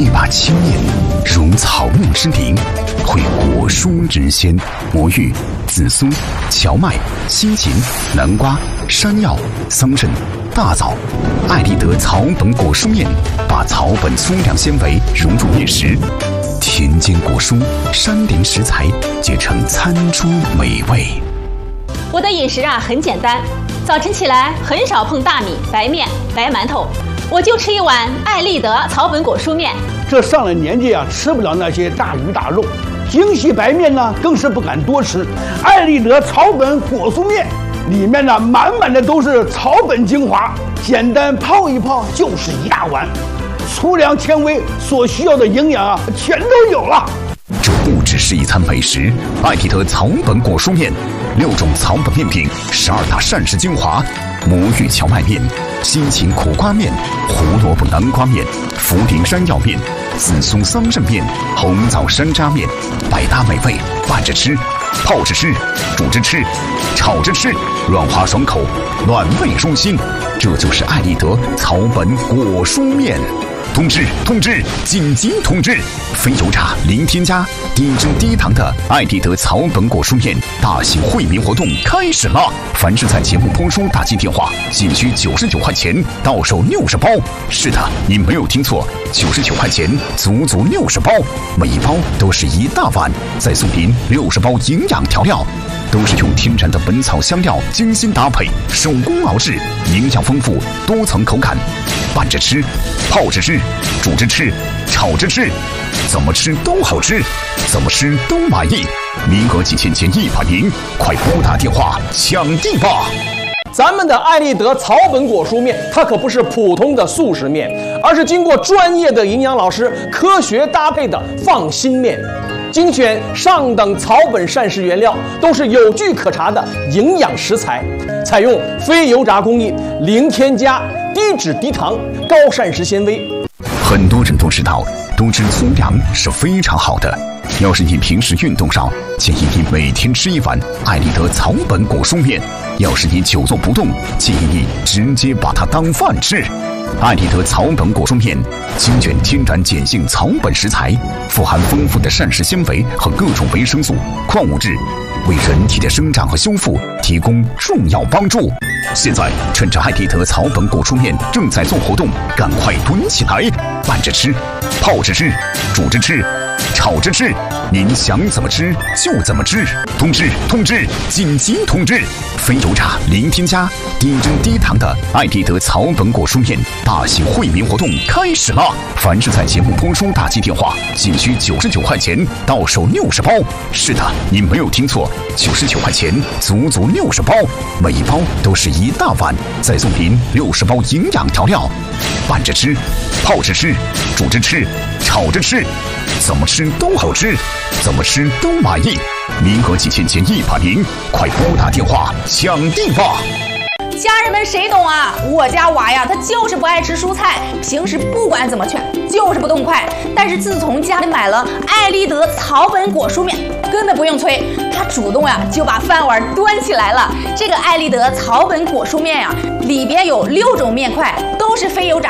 一把青面，如草木之灵，会果蔬之鲜，魔芋、紫苏、荞麦、西芹、南瓜、山药、桑葚、大枣。艾丽德草本果蔬面把草本粗粮纤维融入面食，田间果蔬、山林食材结成餐桌美味。 我的饮食很简单，早晨起来很少碰大米、白面、白馒头，我就吃一碗艾丽德草本果蔬面。 这上了年纪吃不了那些大鱼大肉，精细白面呢更是不敢多吃。艾丽德草本果蔬面里面呢满满的都是草本精华，简单泡一泡就是一大碗，粗粮纤维所需要的营养全都有了。 这不只是一餐美食，艾丽德草本果蔬面，6种草本面品，12大膳食精华，魔芋荞麦面、西芹苦瓜面、胡萝卜南瓜面、茯苓山药面、紫苏桑葚面、红枣山楂面，百搭美味，拌着吃，泡着吃，煮着吃，炒着吃，软滑爽口，暖胃舒心。这就是艾丽德草本果蔬面。通知！紧急通知！非油炸、零添加、低脂低糖的艾丽德草本果蔬面大型惠民活动开始了！凡是在节目播出打进电话，仅需99块钱，到手60包。是的，你没有听错，99块钱，足足60包，每一包都是一大碗，再送您60包营养调料。都是用天然的本草香料精心搭配，手工熬制，营养丰富，多层口感。拌着吃，泡着吃，煮着吃，炒着吃，怎么吃都好吃，怎么吃都满意。名额几千件100名，快拨打电话抢订吧！ 咱们的艾丽德草本果蔬面，它可不是普通的速食面，而是经过专业的营养老师科学搭配的放心面。精选上等草本膳食原料，都是有据可查的营养食材，采用非油炸工艺，零添加，低脂低糖，高膳食纤维。 很多人都知道，多吃粗粮是非常好的。要是你平时运动少，建议你每天吃一碗艾丽德草本果蔬面；要是你久坐不动，建议你直接把它当饭吃。艾丽德草本果蔬面精选天然碱性草本食材，富含丰富的膳食纤维和各种维生素、矿物质，为人体的生长和修复提供重要帮助。现在趁着艾丽德草本果蔬面正在做活动，赶快囤起来，拌着吃，泡着吃，煮着吃，炒着吃，您想怎么吃就怎么吃。通知！紧急通知！非油炸、零添加、低脂低糖的艾丽德草本果蔬面大型惠民活动开始了！凡是在节目播出打进电话，仅需99块钱，到手60包。是的，你没有听错，99块钱，足足60包，每一包都是一大碗，再送您60包营养调料。拌着吃，泡着吃，煮着吃，炒着吃，怎么吃都好吃，怎么吃都满意。名额几千件100名，快拨打电话抢订吧！ 家人们谁懂啊？我家娃呀，他就是不爱吃蔬菜，平时不管怎么劝，就是不动筷。但是自从家里买了艾丽德草本果蔬面，根本不用催，他主动就把饭碗端起来了。这个艾丽德草本果蔬面里边有6种面块，都是非油炸